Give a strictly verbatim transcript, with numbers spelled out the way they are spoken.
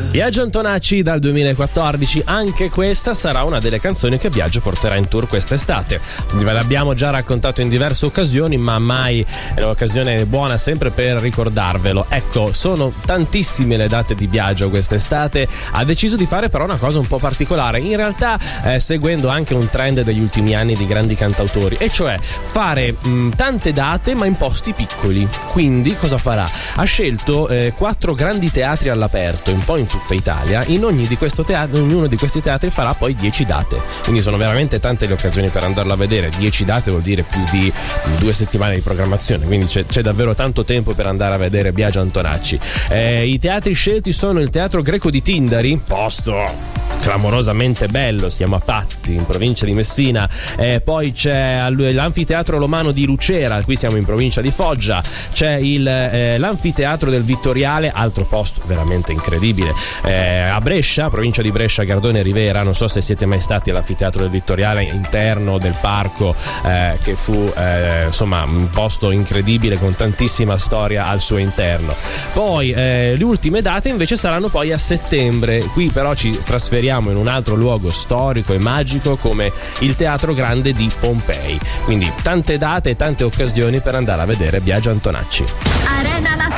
Biagio Antonacci dal duemilaquattordici, anche questa sarà una delle canzoni che Biagio porterà in tour quest'estate. Ve l'abbiamo già raccontato in diverse occasioni, ma mai è l'occasione buona sempre per ricordarvelo. Ecco, sono tantissime le date di Biagio quest'estate. Ha deciso di fare però una cosa un po' particolare, in realtà eh, seguendo anche un trend degli ultimi anni di grandi cantautori, e cioè fare mh, tante date ma in posti piccoli. Quindi cosa farà? Ha scelto eh, quattro grandi teatri all'aperto, un po' in tutta Italia. In ogni di questo teatro, ognuno di questi teatri farà poi dieci date, quindi sono veramente tante le occasioni per andarlo a vedere. Dieci date vuol dire più di due settimane di programmazione, quindi c'è, c'è davvero tanto tempo per andare a vedere Biagio Antonacci. Eh, i teatri scelti sono il Teatro Greco di Tindari, posto clamorosamente bello, siamo a Patti in provincia di Messina, eh, poi c'è l'Anfiteatro Romano di Lucera, qui siamo in provincia di Foggia, c'è il, eh, l'Anfiteatro del Vittoriale, altro posto veramente incredibile, eh, a Brescia, provincia di Brescia, Gardone Rivera. Non so se siete mai stati all'Anfiteatro del Vittoriale, interno del parco, eh, che fu eh, insomma un posto incredibile con tantissima storia al suo interno. Poi eh, le ultime date invece saranno poi a settembre, qui però ci trasferiamo in un altro luogo storico e magico come il Teatro Grande di Pompei. Quindi tante date e tante occasioni per andare a vedere Biagio Antonacci. Arena